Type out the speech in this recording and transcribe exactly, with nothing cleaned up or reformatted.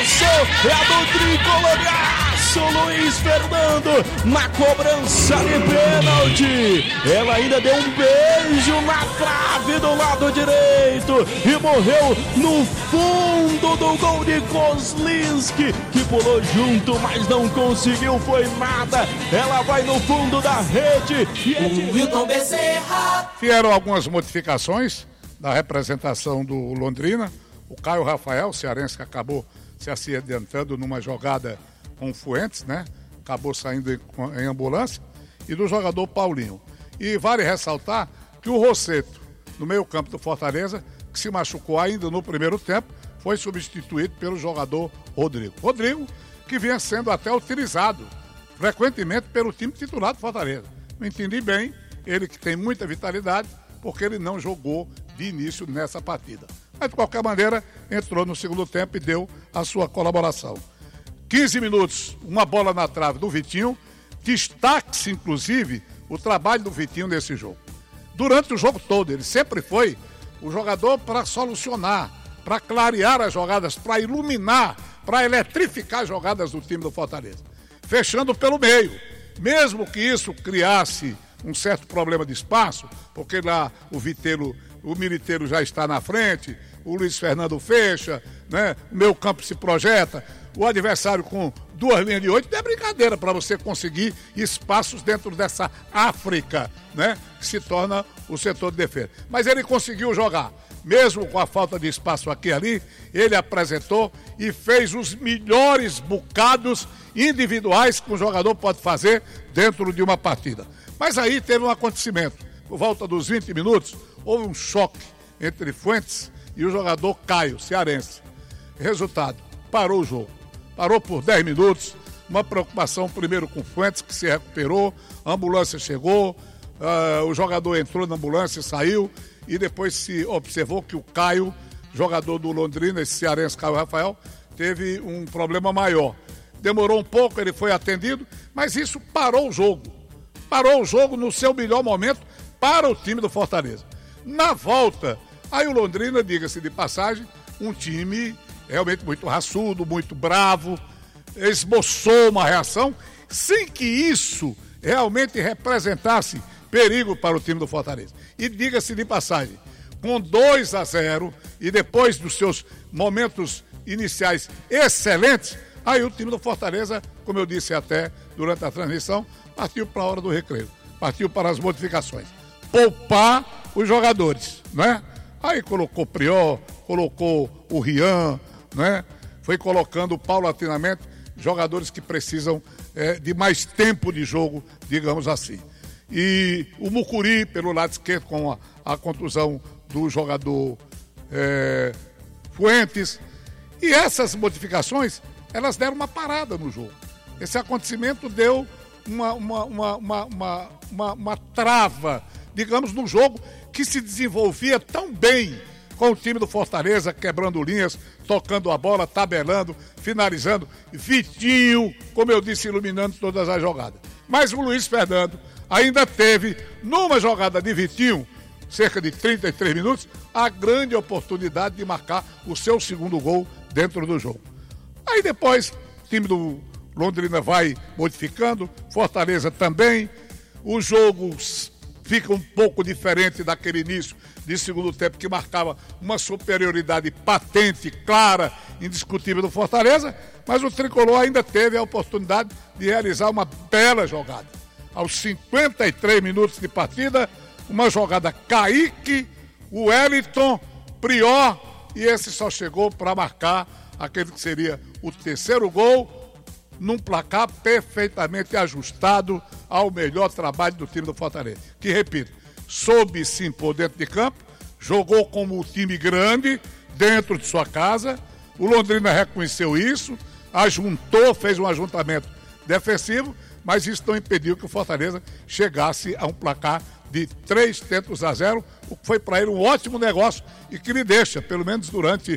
Isso é a do tricoloriaço, Luiz Fernando, na cobrança de pênalti. Ela ainda deu um beijo na trave do lado direito e morreu no fundo do gol de Kozlinski, que pulou junto, mas não conseguiu, foi nada. Ela vai no fundo da rede. E é de Wilton Bezerra. Vieram algumas modificações da representação do Londrina. O Caio Rafael, cearense, que acabou se acidentando numa jogada com o Fuentes, né? Acabou saindo em, em ambulância. E do jogador Paulinho. E vale ressaltar que o Rosseto, no meio campo do Fortaleza, que se machucou ainda no primeiro tempo, foi substituído pelo jogador Rodrigo. Rodrigo, que vinha sendo até utilizado frequentemente pelo time titular do Fortaleza. Não entendi bem, ele que tem muita vitalidade, porque ele não jogou de início nessa partida. Mas, de qualquer maneira, entrou no segundo tempo e deu a sua colaboração. quinze minutos, uma bola na trave do Vitinho. Destaque-se, inclusive, o trabalho do Vitinho nesse jogo. Durante o jogo todo, ele sempre foi o jogador para solucionar, para clarear as jogadas, para iluminar, para eletrificar as jogadas do time do Fortaleza. Fechando pelo meio. Mesmo que isso criasse um certo problema de espaço, porque lá o Viteiro, o Militeiro já está na frente, o Luiz Fernando fecha, né? O meio campo se projeta, o adversário com duas linhas de oito, é brincadeira para você conseguir espaços dentro dessa África, né? Que se torna o setor de defesa. Mas ele conseguiu jogar, mesmo com a falta de espaço aqui e ali, ele apresentou e fez os melhores bocados individuais que um jogador pode fazer dentro de uma partida. Mas aí teve um acontecimento. Por volta dos vinte minutos, houve um choque entre Fuentes e o jogador Caio, cearense. Resultado, parou o jogo. Parou por dez minutos, uma preocupação primeiro com Fuentes, que se recuperou, a ambulância chegou, uh, o jogador entrou na ambulância e saiu, e depois se observou que o Caio, jogador do Londrina, esse cearense Caio Rafael, teve um problema maior. Demorou um pouco, ele foi atendido, mas isso parou o jogo. Parou o jogo no seu melhor momento para o time do Fortaleza. Na volta, aí o Londrina, diga-se de passagem, um time realmente muito raçudo, muito bravo, esboçou uma reação, sem que isso realmente representasse perigo para o time do Fortaleza. E diga-se de passagem, com dois a zero e depois dos seus momentos iniciais excelentes, aí o time do Fortaleza, como eu disse até durante a transmissão, partiu para a hora do recreio, partiu para as modificações. Poupar os jogadores, né? Aí colocou o Prior, colocou o Rian, né? Foi colocando paulatinamente jogadores que precisam é, de mais tempo de jogo, digamos assim. E o Mucuri, pelo lado esquerdo, com a, a contusão do jogador é, Fuentes. E essas modificações, elas deram uma parada no jogo. Esse acontecimento deu uma, uma, uma, uma, uma, uma, uma trava, digamos, no jogo que se desenvolvia tão bem com o time do Fortaleza, quebrando linhas, tocando a bola, tabelando, finalizando. Vitinho, como eu disse, iluminando todas as jogadas. Mas o Luiz Fernando ainda teve, numa jogada de Vitinho, cerca de trinta e três minutos, a grande oportunidade de marcar o seu segundo gol dentro do jogo. Aí depois, o time do Londrina vai modificando, Fortaleza também. O jogo fica um pouco diferente daquele início de segundo tempo que marcava uma superioridade patente, clara, indiscutível do Fortaleza, mas o Tricolor ainda teve a oportunidade de realizar uma bela jogada. Aos cinquenta e três minutos de partida, uma jogada Kaique, o Wellington, Prior, e esse só chegou para marcar aquele que seria o terceiro gol, num placar perfeitamente ajustado ao melhor trabalho do time do Fortaleza. Que, repito, soube se impor dentro de campo, jogou como um time grande dentro de sua casa, o Londrina reconheceu isso, ajuntou, fez um ajuntamento defensivo, mas isso não impediu que o Fortaleza chegasse a um placar de três tentos a zero, o que foi para ele um ótimo negócio e que lhe deixa, pelo menos durante